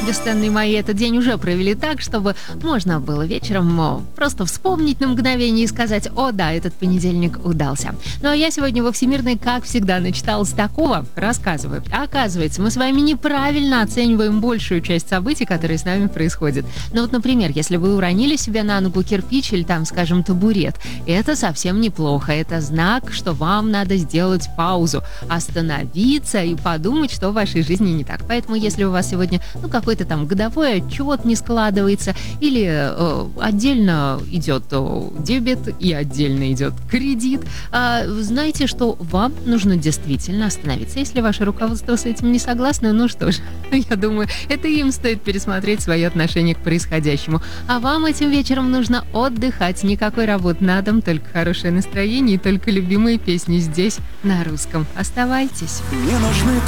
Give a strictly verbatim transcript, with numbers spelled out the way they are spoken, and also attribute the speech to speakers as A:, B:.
A: бесценные мои, этот день уже провели так, чтобы можно было вечером о, просто вспомнить на мгновение и сказать: «О да, этот понедельник удался». Ну а я сегодня во Всемирной, как всегда, начиталась такого, рассказываю. А оказывается, мы с вами неправильно оцениваем большую часть событий, которые с нами происходят. Ну вот, например, если вы уронили себе на ногу кирпич или там, скажем, табурет, это совсем неплохо. Это знак, что вам надо сделать паузу, остановиться и подумать, что в вашей жизни не так. Поэтому, если у вас сегодня, ну, какой-то там годовой отчет не складывается, или э, отдельно идет э, дебет и отдельно идет кредит, э, знаете, что вам нужно действительно остановиться. Если ваше руководство с этим не согласно, ну что ж, я думаю, это им стоит пересмотреть свое отношение к происходящему. А вам этим вечером нужно отдыхать. Никакой работы на дом, только хорошее настроение и только любимые песни здесь на русском. Оставайтесь.
B: Мне нужны